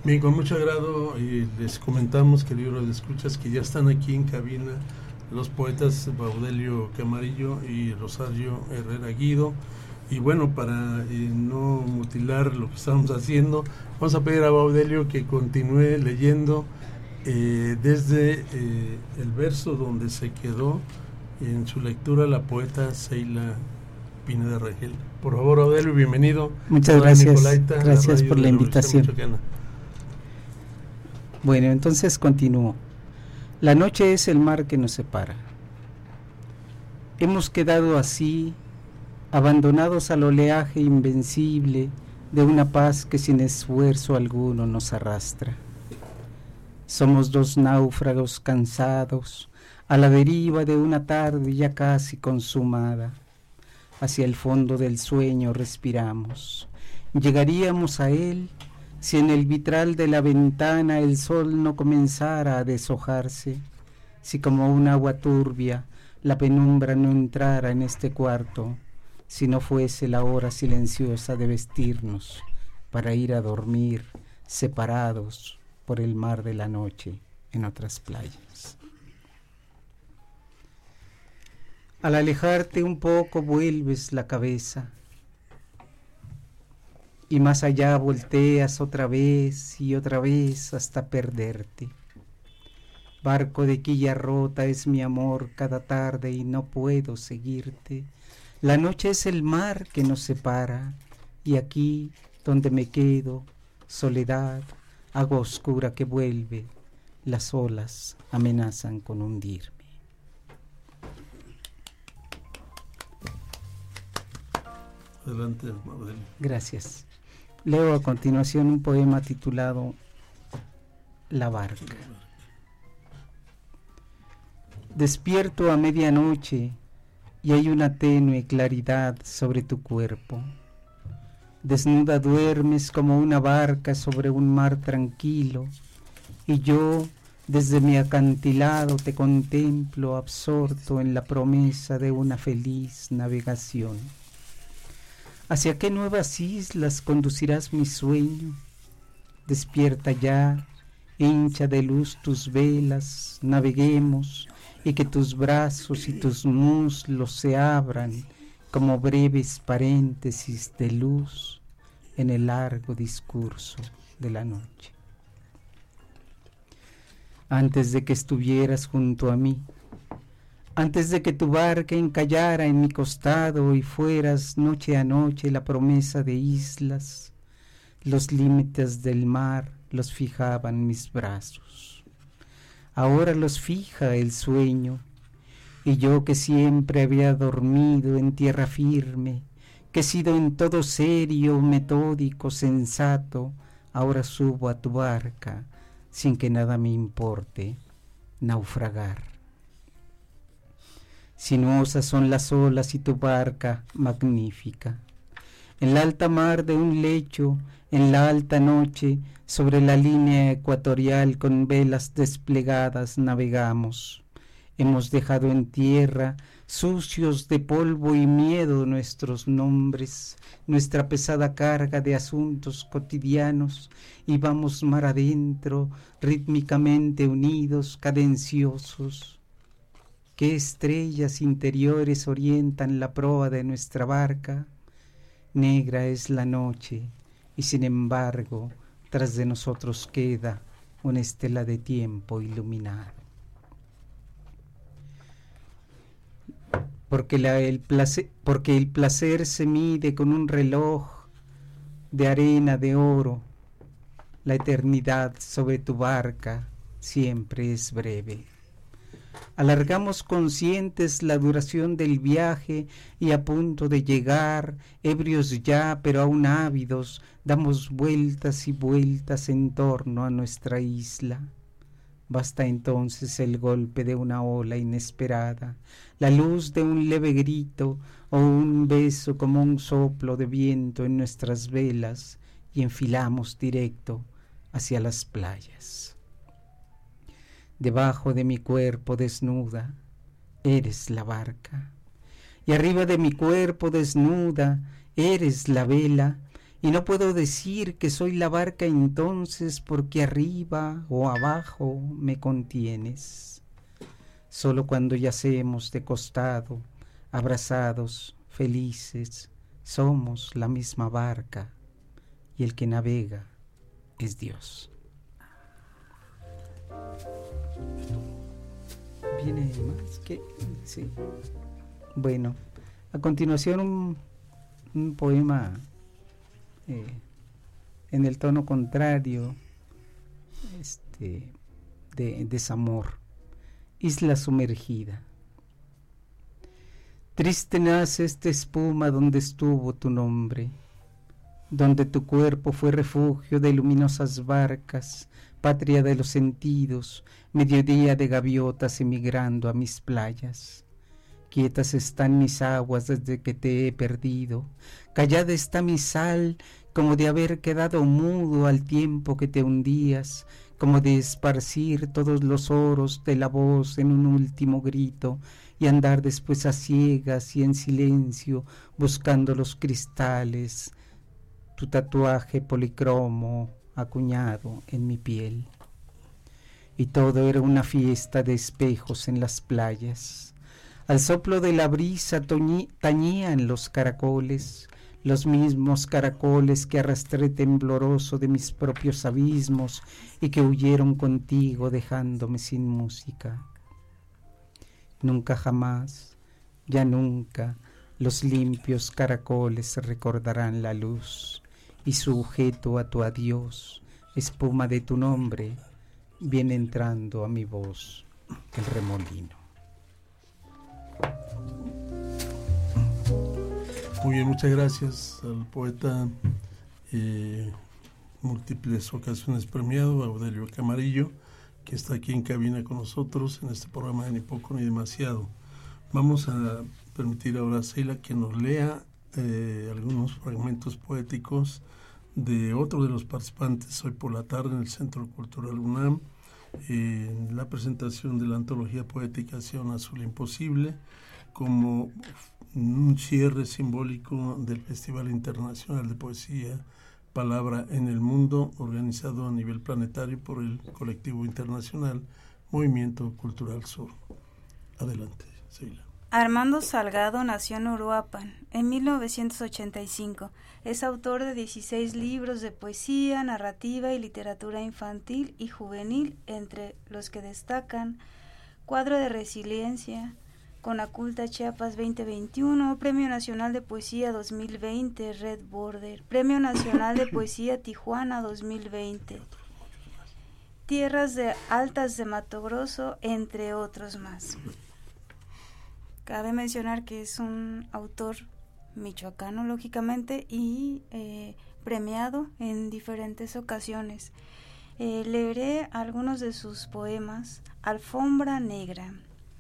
Bien, con mucho agrado les comentamos, queridos escuchas, que ya están aquí en cabina los poetas Baudelio Camarillo y Rosario Herrera Guido. Y bueno, para no mutilar lo que estamos haciendo, vamos a pedir a Baudelio que continúe leyendo desde el verso donde se quedó en su lectura la poeta Seila Pineda Rangel. Por favor, Baudelio, bienvenido. Muchas gracias. Gracias por la invitación. Bueno, entonces continúo. La noche es el mar que nos separa. Hemos quedado así, abandonados al oleaje invencible de una paz que sin esfuerzo alguno nos arrastra. Somos dos náufragos cansados, a la deriva de una tarde ya casi consumada. Hacia el fondo del sueño respiramos. Llegaríamos a él si en el vitral de la ventana el sol no comenzara a deshojarse, si como un agua turbia la penumbra no entrara en este cuarto, si no fuese la hora silenciosa de vestirnos para ir a dormir separados por el mar de la noche en otras playas. Al alejarte un poco vuelves la cabeza y más allá volteas otra vez y otra vez hasta perderte. Barco de quilla rota es mi amor cada tarde y no puedo seguirte. La noche es el mar que nos separa y aquí donde me quedo, soledad, agua oscura que vuelve, las olas amenazan con hundirme. Adelante, Baudelio. Gracias. Leo a continuación un poema titulado La barca. Despierto a medianoche y hay una tenue claridad sobre tu cuerpo. Desnuda duermes como una barca sobre un mar tranquilo y yo desde mi acantilado te contemplo absorto en la promesa de una feliz navegación. ¿Hacia qué nuevas islas conducirás mi sueño? Despierta ya, hincha de luz tus velas, naveguemos, y que tus brazos y tus muslos se abran como breves paréntesis de luz en el largo discurso de la noche. Antes de que estuvieras junto a mí, antes de que tu barca encallara en mi costado y fueras noche a noche la promesa de islas, los límites del mar los fijaban mis brazos. Ahora los fija el sueño, y yo que siempre había dormido en tierra firme, que he sido en todo serio, metódico, sensato, ahora subo a tu barca sin que nada me importe, naufragar. Sinuosas son las olas y tu barca magnífica. En la alta mar de un lecho, en la alta noche, sobre la línea ecuatorial con velas desplegadas navegamos. Hemos dejado en tierra, sucios de polvo y miedo, nuestros nombres, nuestra pesada carga de asuntos cotidianos, y vamos mar adentro, rítmicamente unidos, cadenciosos. ¿Qué estrellas interiores orientan la proa de nuestra barca? Negra es la noche, y sin embargo, tras de nosotros queda una estela de tiempo iluminado. Porque el placer se mide con un reloj de arena de oro, la eternidad sobre tu barca siempre es breve. Alargamos conscientes la duración del viaje y a punto de llegar, ebrios ya pero aún ávidos, damos vueltas y vueltas en torno a nuestra isla. Basta entonces el golpe de una ola inesperada, la luz de un leve grito o un beso como un soplo de viento en nuestras velas y enfilamos directo hacia las playas. Debajo de mi cuerpo desnuda, eres la barca, y arriba de mi cuerpo desnuda, eres la vela, y no puedo decir que soy la barca entonces porque arriba o abajo me contienes. Solo cuando yacemos de costado, abrazados, felices, somos la misma barca y el que navega es Dios. ¿Viene más? ¿Qué? Sí. Bueno, a continuación un poema en el tono contrario, de desamor. Isla sumergida. Triste nace esta espuma donde estuvo tu nombre, donde tu cuerpo fue refugio de luminosas barcas, patria de los sentidos, mediodía de gaviotas emigrando a mis playas. Quietas están mis aguas desde que te he perdido, callada está mi sal como de haber quedado mudo al tiempo que te hundías, como de esparcir todos los oros de la voz en un último grito y andar después a ciegas y en silencio buscando los cristales, tu tatuaje policromo acuñado en mi piel. Y todo era una fiesta de espejos en las playas. Al soplo de la brisa tañían los caracoles, los mismos caracoles que arrastré tembloroso de mis propios abismos y que huyeron contigo dejándome sin música. Nunca jamás, ya nunca, los limpios caracoles recordarán la luz y sujeto a tu adiós, espuma de tu nombre, viene entrando a mi voz el remolino. Muy bien, muchas gracias al poeta múltiples ocasiones premiado, Baudelio Camarillo, que está aquí en cabina con nosotros en este programa de Ni Poco Ni Demasiado. Vamos a permitir ahora a Seila que nos lea algunos fragmentos poéticos de otro de los participantes hoy por la tarde en el Centro Cultural UNAM, en la presentación de la antología poética Hacia un Azul Imposible, como un cierre simbólico del Festival Internacional de Poesía Palabra en el Mundo, organizado a nivel planetario por el colectivo internacional Movimiento Cultural Sur. Adelante, Seila. Armando Salgado nació en Uruapan en 1985. Es autor de 16 libros de poesía, narrativa y literatura infantil y juvenil, entre los que destacan Cuadro de Resiliencia, Conaculta Chiapas 2021, Premio Nacional de Poesía 2020, Red Border, Premio Nacional de Poesía Tijuana 2020, Tierras de Altas de Mato Grosso, entre otros más. Cabe mencionar que es un autor michoacano, lógicamente, y premiado en diferentes ocasiones. Leeré algunos de sus poemas. Alfombra Negra.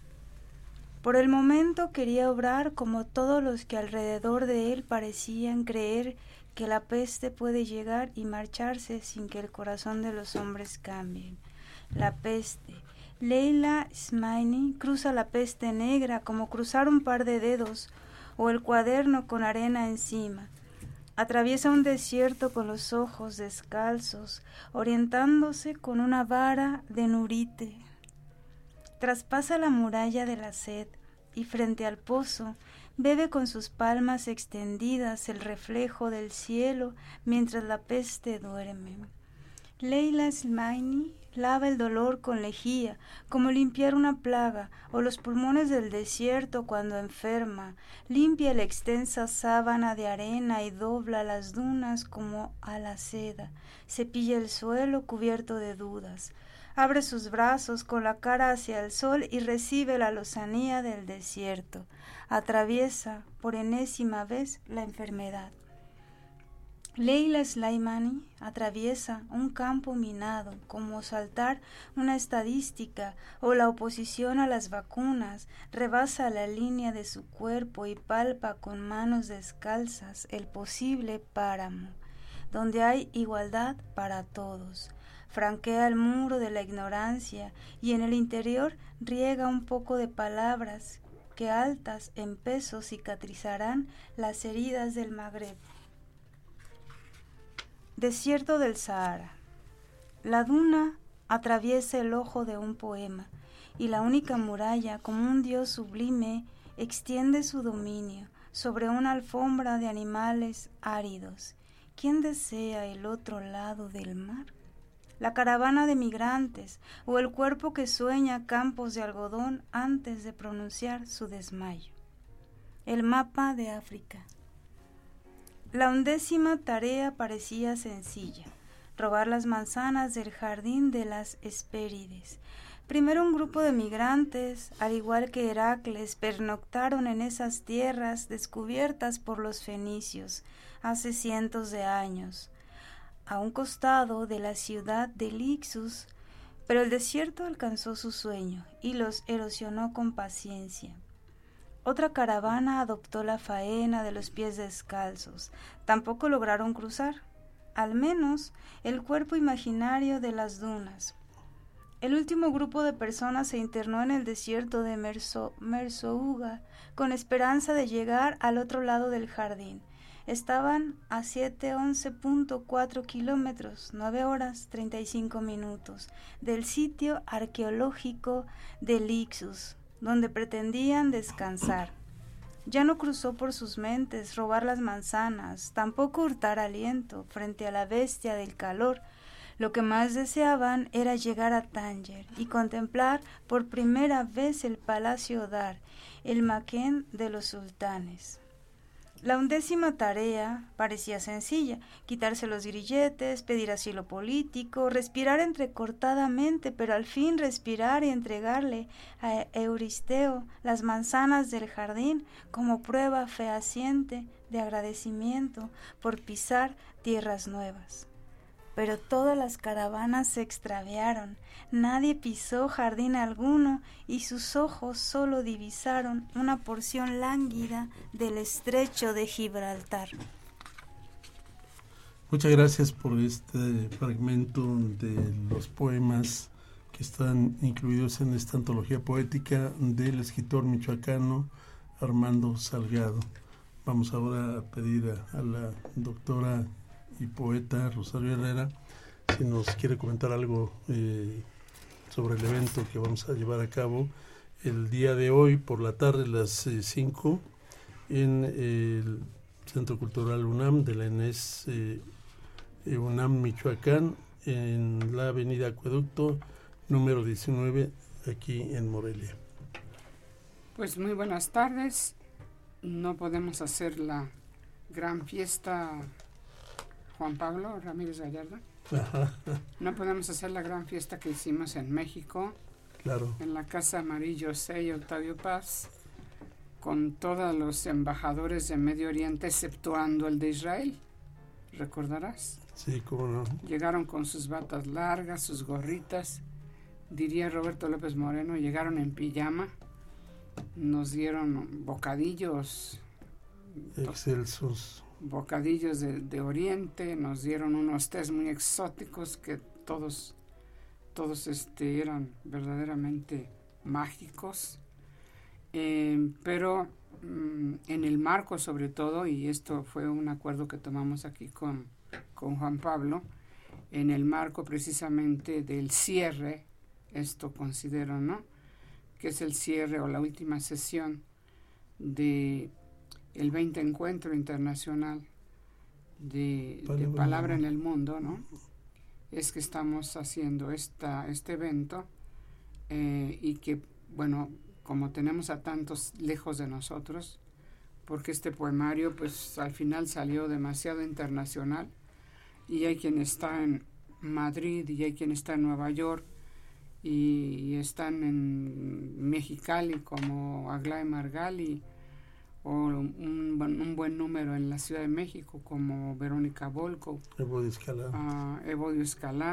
Por el momento quería obrar como todos los que alrededor de él parecían creer que la peste puede llegar y marcharse sin que el corazón de los hombres cambie. La peste. Leila Smaini cruza la peste negra como cruzar un par de dedos o el cuaderno con arena encima. Atraviesa un desierto con los ojos descalzos, orientándose con una vara de nurite. Traspasa la muralla de la sed y frente al pozo bebe con sus palmas extendidas el reflejo del cielo mientras la peste duerme. Leila Smaini lava el dolor con lejía, como limpiar una plaga, o los pulmones del desierto cuando enferma. Limpia la extensa sábana de arena y dobla las dunas como a la seda. Cepilla el suelo cubierto de dudas. Abre sus brazos con la cara hacia el sol y recibe la lozanía del desierto. Atraviesa por enésima vez la enfermedad. Leila Smaini atraviesa un campo minado, como saltar una estadística o la oposición a las vacunas, rebasa la línea de su cuerpo y palpa con manos descalzas el posible páramo, donde hay igualdad para todos. Franquea el muro de la ignorancia y en el interior riega un poco de palabras que altas en peso cicatrizarán las heridas del Magreb. Desierto del Sahara. La duna atraviesa el ojo de un poema, y la única muralla, como un dios sublime, extiende su dominio sobre una alfombra de animales áridos. ¿Quién desea el otro lado del mar? La caravana de migrantes, o el cuerpo que sueña campos de algodón antes de pronunciar su desmayo. El mapa de África. La 11ª tarea parecía sencilla: robar las manzanas del jardín de las Hespérides. Primero un grupo de migrantes, al igual que Heracles, pernoctaron en esas tierras descubiertas por los fenicios hace cientos de años, a un costado de la ciudad de Lixus, pero el desierto alcanzó su sueño y los erosionó con paciencia. Otra caravana adoptó la faena de los pies descalzos. Tampoco lograron cruzar, al menos el cuerpo imaginario de las dunas. El último grupo de personas se internó en el desierto de Merzouga con esperanza de llegar al otro lado del jardín. Estaban a 11.4 kilómetros, 9 horas 35 minutos, del sitio arqueológico de Lixus, donde pretendían descansar. Ya no cruzó por sus mentes robar las manzanas, tampoco hurtar aliento frente a la bestia del calor. Lo que más deseaban era llegar a Tánger y contemplar por primera vez el Palacio Dar, el Maquén de los sultanes. La 11ª tarea parecía sencilla: quitarse los grilletes, pedir asilo político, respirar entrecortadamente, pero al fin respirar y entregarle a Euristeo las manzanas del jardín como prueba fehaciente de agradecimiento por pisar tierras nuevas. Pero todas las caravanas se extraviaron, nadie pisó jardín alguno y sus ojos solo divisaron una porción lánguida del estrecho de Gibraltar. Muchas gracias por este fragmento de los poemas que están incluidos en esta antología poética del escritor michoacano Armando Salgado. Vamos ahora a pedir a la doctora y poeta Rosario Herrera si nos quiere comentar algo sobre el evento que vamos a llevar a cabo el día de hoy por la tarde a las 5 en el Centro Cultural UNAM de la ENES UNAM Michoacán, en la avenida Acueducto número 19 aquí en Morelia. Pues muy buenas tardes. No podemos hacer la gran fiesta Juan Pablo Ramírez Gallardo. Ajá. No podemos hacer la gran fiesta que hicimos en México, Claro. en la Casa Amarillo 6 Octavio Paz, con todos los embajadores de Medio Oriente, exceptuando el de Israel. ¿Recordarás? Sí, cómo no. Llegaron con sus batas largas, sus gorritas, diría Roberto López Moreno, llegaron en pijama, nos dieron bocadillos. Excelsos. Bocadillos de Oriente, nos dieron unos tés muy exóticos que todos eran verdaderamente mágicos, pero en el marco sobre todo, y esto fue un acuerdo que tomamos aquí con Juan Pablo, en el marco precisamente del cierre, esto considero, ¿no?, que es el cierre o la última sesión de el 20 Encuentro Internacional de Palabra en el Mundo, ¿no? Es que estamos haciendo este evento y que, bueno, como tenemos a tantos lejos de nosotros, porque este poemario, pues, al final salió demasiado internacional, y hay quien está en Madrid, y hay quien está en Nueva York, y están en Mexicali, como Aglaya Margali, o un buen número en la Ciudad de México, como Verónica Volkov, Evodio Escalá. Evodio Escalá,